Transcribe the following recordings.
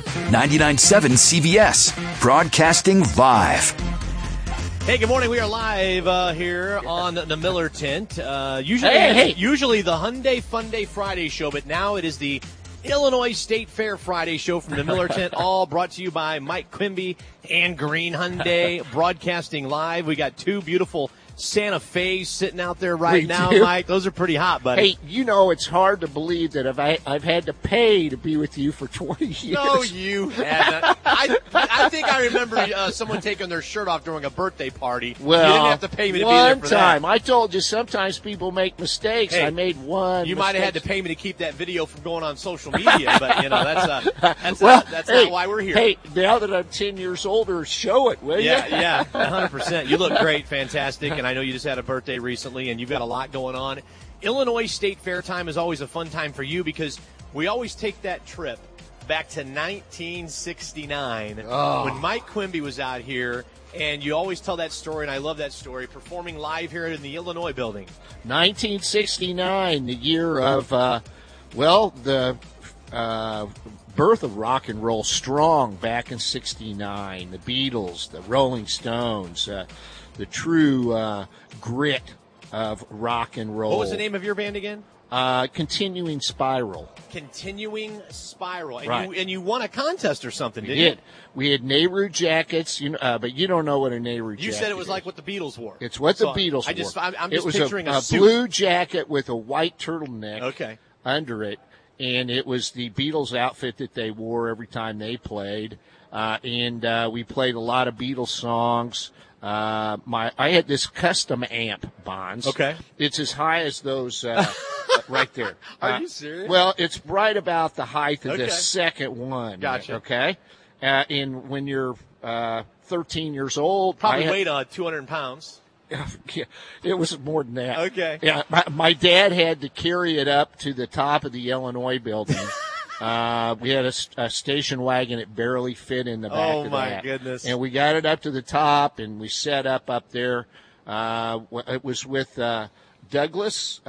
99.7 CBS, broadcasting live. Hey, good morning. We are live here on the Miller Tent. Usually the Hyundai Fun Day Friday show, but now it is the Illinois State Fair Friday show from the Miller Tent, all brought to you by Mike Quimby and Green Hyundai, broadcasting live. We got two beautiful Santa Fe's sitting out there right now, Mike. Those are pretty hot, buddy. Hey, you know, it's hard to believe that I've had to pay to be with you for 20 years. No, you haven't. I think I remember someone taking their shirt off during a birthday party. Well, you didn't have to pay me to be there for one time. that. I told you sometimes people make mistakes. Hey, I made one. You mistake. might have had to pay me to keep that video from going on social media, but you know that's not why we're here. Hey, now that I'm 10 years older, show it, will you? Yeah, 100%. You look great, fantastic, and I know you just had a birthday recently, and you've got a lot going on. Illinois State Fair time is always a fun time for you because we always take that trip back to 1969 when Mike Quimby was out here, and you always tell that story, and I love that story, performing live here in the Illinois building. 1969, the year of, the birth of rock and roll, strong back in 69. The Beatles, the Rolling Stones, the true grit of rock and roll. What was the name of your band again? Continuing Spiral. Continuing Spiral. And, right. you won a contest or something, didn't you? We had Nehru jackets, but you don't know what a Nehru jacket is. You said it was like what the Beatles wore. It's what the Beatles wore. I'm just picturing a suit. blue jacket with a white turtleneck under it, and it was the Beatles outfit that they wore every time they played. And we played a lot of Beatles songs. I had this custom amp, Bonds. Okay. It's as high as those right there. Are you serious? Well, it's right about the height of the second one. Gotcha. Okay. And when you're 13 years old, probably weighed 200 pounds. Yeah, it was more than that. Okay. Yeah, my dad had to carry it up to the top of the Illinois building. We had a station wagon. It barely fit in the back of that. Oh, my goodness. And we got it up to the top, and we set up there. It was with Douglas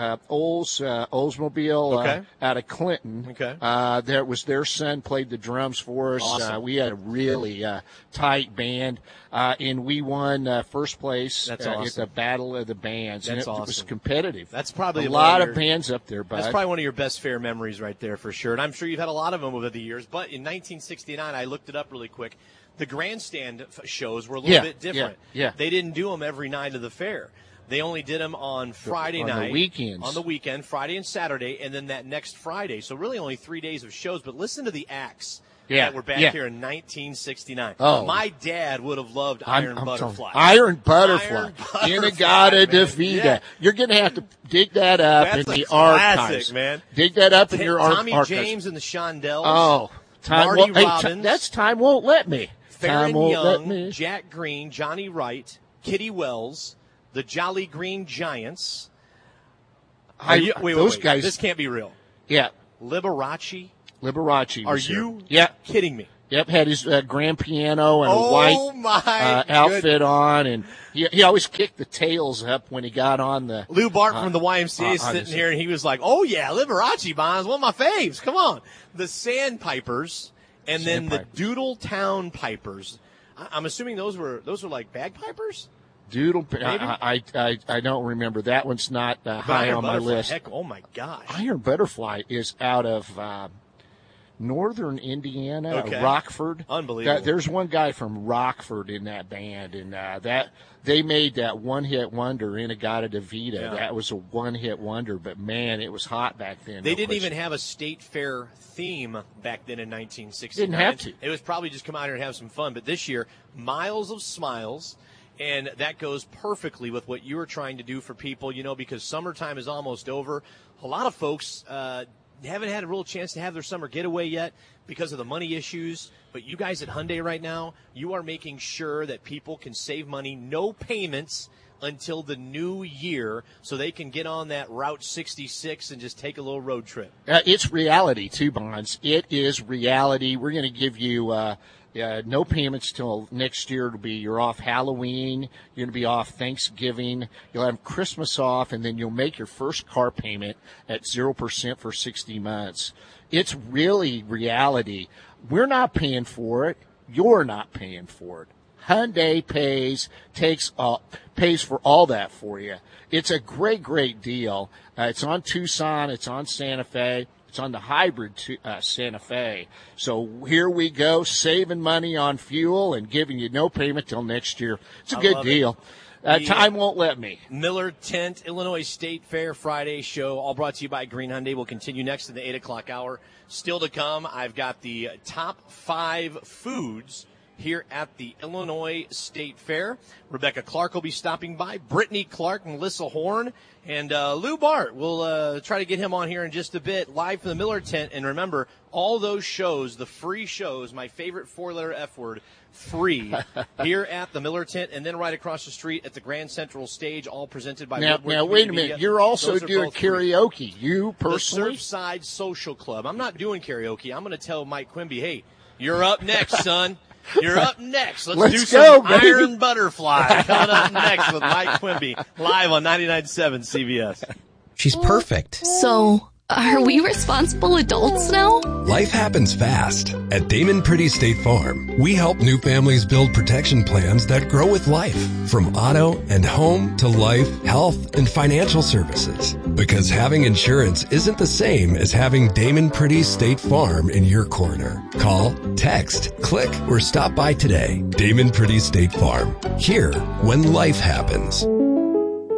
Oldsmobile out of Clinton. Okay. There was their son played the drums for us. Awesome. We had a really tight band, and we won first place That's at awesome. the Battle of the Bands. That's and it awesome. was competitive. That's probably a lot of bands up there, bud. That's probably one of your best fair memories right there for sure. And I'm sure you've had a lot of them over the years. But in 1969, I looked it up really quick. The grandstand shows were a little bit different. Yeah. They didn't do them every night of the fair. They only did them on Friday night. On the weekends. On the weekend, Friday and Saturday, and then that next Friday. So really only 3 days of shows. But listen to the acts that were back here in 1969. Oh. My dad would have loved Iron Butterfly. Iron Butterfly. In-A-Gadda-Da-Vida. Yeah. You're going to have to dig that up That's in the classic, archives. Man. Dig that up in your archives. Tommy James and the Shondells. Oh. Marty Robbins. That's Time Won't Let Me. Farron Time Won't Young, Let Me. Jack Green, Johnny Wright, Kitty Wells, the Jolly Green Giants. Wait, guys. This can't be real. Yeah. Liberace. Are you kidding me? Yep, had his grand piano and a white outfit on, and he always kicked the tails up when he got on the... Lou Bart from the YMCA is sitting here, and he was like, oh, yeah, Liberace, Bonds, one of my faves. Come on. The Sandpipers, and then the Doodletown Pipers. I'm assuming those were like bagpipers? I don't remember. That one's not high on my list. Heck, oh, my gosh. Iron Butterfly is out of... northern Indiana, Rockford. Unbelievable. There's one guy from Rockford in that band, and that they made that one-hit wonder, In-A-Gadda-Da-Vida. Yeah. That was a one-hit wonder, but, man, it was hot back then. They didn't even have a state fair theme back then in 1969. Didn't have to. It was probably just come out here and have some fun. But this year, Miles of Smiles, and that goes perfectly with what you were trying to do for people, because summertime is almost over. A lot of folks haven't had a real chance to have their summer getaway yet because of the money issues. But you guys at Hyundai right now, you are making sure that people can save money, no payments until the new year, so they can get on that Route 66 and just take a little road trip. It's reality, too, Bonds. It is reality. We're going to give you no payments till next year. You're off Halloween. You're going to be off Thanksgiving. You'll have Christmas off, and then you'll make your first car payment at 0% for 60 months. It's really reality. We're not paying for it. You're not paying for it. Hyundai pays for all that for you. It's a great deal. It's on Tucson. It's on Santa Fe. It's on the hybrid Santa Fe. So here we go, saving money on fuel and giving you no payment till next year. It's a good deal. Time won't let me. Miller Tent, Illinois State Fair Friday show, all brought to you by Green Hyundai. Will continue next in the 8 o'clock hour. Still to come, I've got the top 5 foods here at the Illinois State Fair. Rebecca Clark will be stopping by. Brittany Clark, Melissa Horn, and Lou Bart. We'll try to get him on here in just a bit, live from the Miller Tent. And remember, all those shows, the free shows, my favorite 4-letter F word, free, here at the Miller Tent, and then right across the street at the Grand Central Stage, all presented by Now, wait a minute. You're also doing karaoke. You personally? The Surfside Social Club. I'm not doing karaoke. I'm going to tell Mike Quimby, hey, you're up next, son. You're up next. Let's do some Iron Butterfly coming up next with Mike Quimby, live on 99.7 CBS. She's perfect. So, are we responsible adults now? Life happens fast. At Damon Pretty State Farm, we help new families build protection plans that grow with life. From auto and home to life, health, and financial services. Because having insurance isn't the same as having Damon Pretty State Farm in your corner. Call, text, click, or stop by today. Damon Pretty State Farm. Here when life happens.